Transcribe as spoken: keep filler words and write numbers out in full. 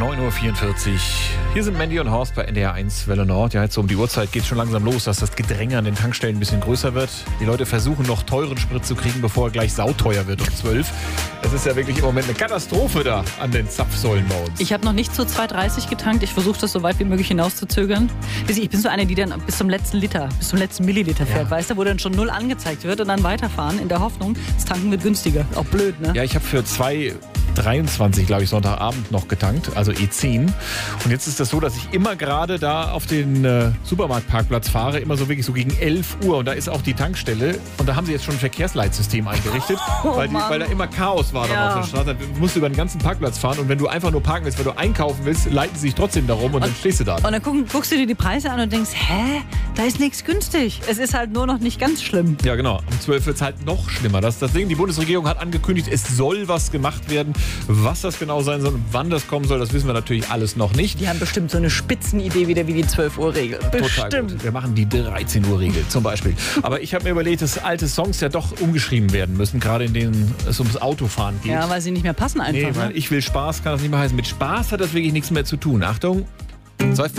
neun Uhr vierundvierzig. Hier sind Mandy und Horst bei N D R eins Welle Nord. Ja, jetzt so um die Uhrzeit geht es schon langsam los, dass das Gedränge an den Tankstellen ein bisschen größer wird. Die Leute versuchen noch teuren Sprit zu kriegen, bevor er gleich sauteuer wird um zwölf. Es ist ja wirklich im Moment eine Katastrophe da an den Zapfsäulen bei uns. Ich habe noch nicht zu zwei dreißig getankt. Ich versuche das so weit wie möglich hinauszuzögern. Ich bin so eine, die dann bis zum letzten Liter, bis zum letzten Milliliter fährt, ja. Weißt du, wo dann schon null angezeigt wird und dann weiterfahren in der Hoffnung, das Tanken wird günstiger. Auch blöd, ne? Ja, ich habe für zwei dreiundzwanzig, glaube ich, Sonntagabend noch getankt, also E zehn. Und jetzt ist das so, dass ich immer gerade da auf den äh, Supermarktparkplatz fahre, immer so wirklich so gegen elf Uhr. Und da ist auch die Tankstelle. Und da haben sie jetzt schon ein Verkehrsleitsystem eingerichtet, oh, weil, die, weil da immer Chaos war ja. dann auf der Straße. Da musst du über den ganzen Parkplatz fahren. Und wenn du einfach nur parken willst, weil du einkaufen willst, leiten sie sich trotzdem darum und, und dann stehst du da. Und dann guck, guckst du dir die Preise an und denkst, hä, da ist nichts günstig. Es ist halt nur noch nicht ganz schlimm. Ja, genau. Um zwölf wird es halt noch schlimmer. Das, das Ding, die Bundesregierung hat angekündigt, es soll was gemacht werden. Was das genau sein soll und wann das kommen soll, das wissen wir natürlich alles noch nicht. Die haben bestimmt so eine Spitzenidee wieder wie die zwölf Uhr Regel. Bestimmt. Total gut. Wir machen die dreizehn Uhr Regel zum Beispiel. Aber ich habe mir überlegt, dass alte Songs ja doch umgeschrieben werden müssen, gerade in denen es ums Autofahren geht. Ja, weil sie nicht mehr passen einfach. Nee, weil ne? ich will Spaß, kann das nicht mehr heißen. Mit Spaß hat das wirklich nichts mehr zu tun. Achtung.